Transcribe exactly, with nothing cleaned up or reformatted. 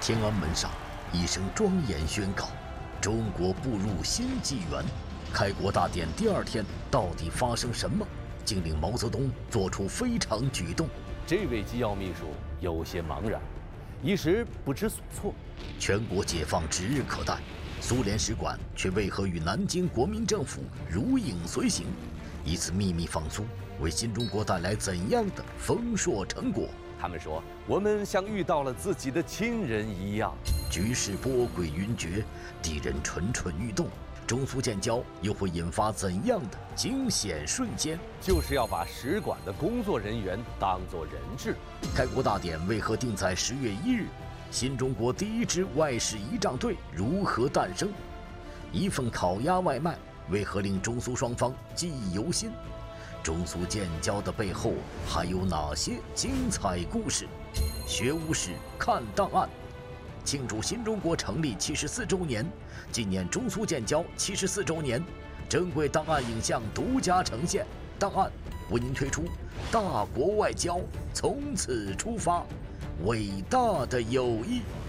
天安门上一声庄严宣告：中国步入新纪元。开国大典第二天，到底发生什么，竟令毛泽东做出非常举动？ 这位机要秘书有些茫然，一时不知所措。 全国解放指日可待，苏联使馆却为何与南京国民政府如影随形？一次秘密放苏，为新中国带来怎样的丰硕成果？ 他们说，我们像遇到了自己的亲人一样。 局势波诡云谲，敌人蠢蠢欲动，中苏建交又会引发怎样的惊险瞬间？ 就是要把使馆的工作人员当作人质。 开国大典为何定在十月一日？新中国第一支外事仪仗队如何诞生？一份烤鸭外卖为何令中苏双方记忆犹新？中苏建交的背后还有哪些精彩故事？学无史，看档案。庆祝新中国成立七十四周年，纪念中苏建交七十四周年，珍贵档案影像独家呈现。档案为您推出大国外交从此出发，伟大的友谊。